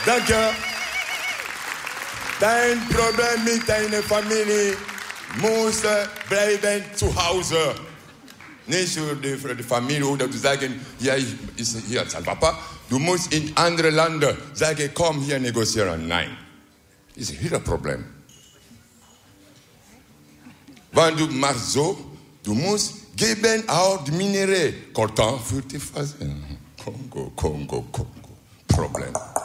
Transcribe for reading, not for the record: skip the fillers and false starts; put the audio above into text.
Danke. Dein Problem mit deiner Familie muss bleiben zu Hause. Nicht für die Familie oder du sagen, ja, ich bin hier als Papa. Du musst in andere Länder sagen, komm hier negocieren. Nein. Das ist ihr Problem. Wenn du machst so, du musst geben auch die Minerais. Coltan für die Phase. Kongo. Problem.